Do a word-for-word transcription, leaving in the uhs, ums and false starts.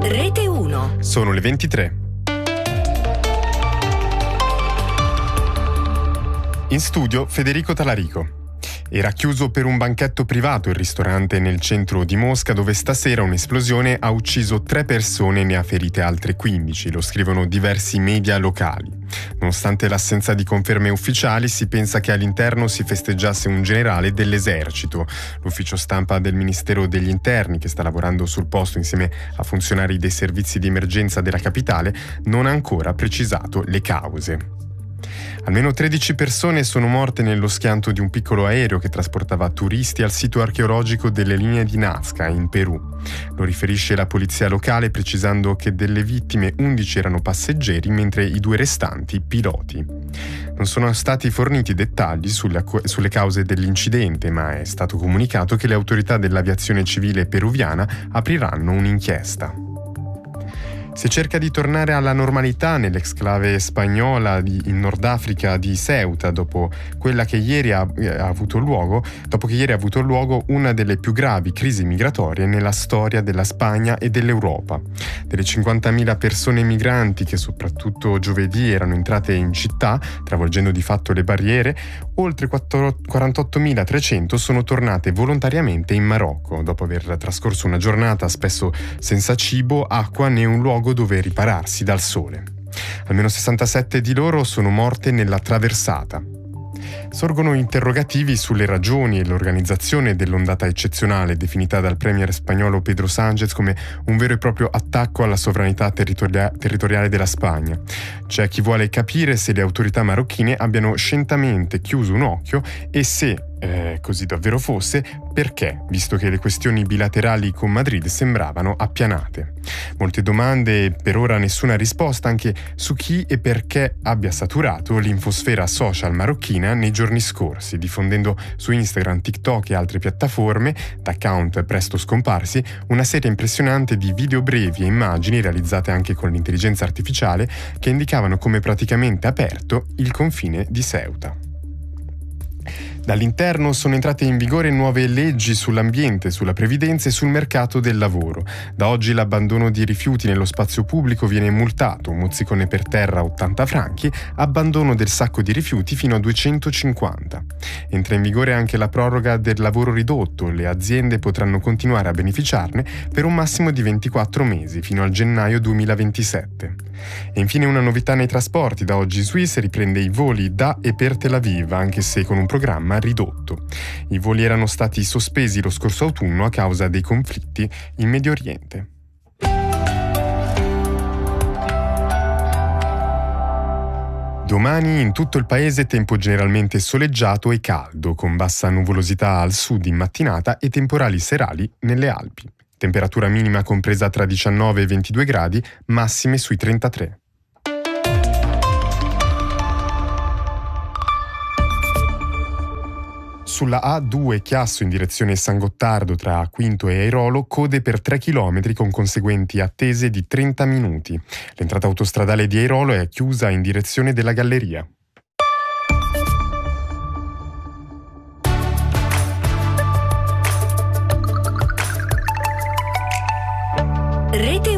Rete uno. Sono le ventitré. In studio Federico Talarico. Era chiuso per un banchetto privato il ristorante nel centro di Mosca, dove stasera un'esplosione ha ucciso tre persone e ne ha ferite altre quindici, lo scrivono diversi media locali. Nonostante l'assenza di conferme ufficiali, si pensa che all'interno si festeggiasse un generale dell'esercito. L'ufficio stampa del Ministero degli Interni, che sta lavorando sul posto insieme a funzionari dei servizi di emergenza della capitale, non ha ancora precisato le cause. Almeno tredici persone sono morte nello schianto di un piccolo aereo che trasportava turisti al sito archeologico delle linee di Nazca, in Perù. Lo riferisce la polizia locale, precisando che delle vittime undici erano passeggeri, mentre i due restanti piloti. Non sono stati forniti dettagli sulle, sulle cause dell'incidente, ma è stato comunicato che le autorità dell'aviazione civile peruviana apriranno un'inchiesta. Si cerca di tornare alla normalità nell'exclave spagnola di, in Nord Africa di Ceuta, dopo quella che ieri ha, ha avuto luogo, dopo che ieri ha avuto luogo una delle più gravi crisi migratorie nella storia della Spagna e dell'Europa. Delle cinquantamila persone migranti che soprattutto giovedì erano entrate in città, travolgendo di fatto le barriere, oltre quarantottomilatrecento sono tornate volontariamente in Marocco, dopo aver trascorso una giornata spesso senza cibo, acqua né un luogo dove ripararsi dal sole. Almeno sessantasette di loro sono morte nella traversata. Sorgono interrogativi sulle ragioni e l'organizzazione dell'ondata eccezionale definita dal premier spagnolo Pedro Sánchez come un vero e proprio attacco alla sovranità territoria- territoriale della Spagna. C'è chi vuole capire se le autorità marocchine abbiano scientemente chiuso un occhio e se Eh, così davvero fosse, perché, visto che le questioni bilaterali con Madrid sembravano appianate. Molte domande e per ora nessuna risposta anche su chi e perché abbia saturato l'infosfera social marocchina nei giorni scorsi, diffondendo su Instagram, TikTok e altre piattaforme, da account presto scomparsi, una serie impressionante di video brevi e immagini realizzate anche con l'intelligenza artificiale che indicavano come praticamente aperto il confine di Ceuta. Dall'interno sono entrate in vigore nuove leggi sull'ambiente, sulla previdenza e sul mercato del lavoro. Da oggi l'abbandono di rifiuti nello spazio pubblico viene multato, un mozzicone per terra ottanta franchi, abbandono del sacco di rifiuti fino a duecentocinquanta. Entra in vigore anche la proroga del lavoro ridotto, le aziende potranno continuare a beneficiarne per un massimo di ventiquattro mesi, fino al gennaio duemilaventisette. E infine una novità nei trasporti: da oggi Swiss riprende i voli da e per Tel Aviv, anche se con un programma ridotto. I voli erano stati sospesi lo scorso autunno a causa dei conflitti in Medio Oriente. Domani in tutto il paese tempo generalmente soleggiato e caldo, con bassa nuvolosità al sud in mattinata e temporali serali nelle Alpi. Temperatura minima compresa tra diciannove e ventidue gradi, massime sui trentatré. Sulla A due Chiasso in direzione San Gottardo tra Quinto e Airolo, code per tre chilometri con conseguenti attese di trenta minuti. L'entrata autostradale di Airolo è chiusa in direzione della Galleria. Rete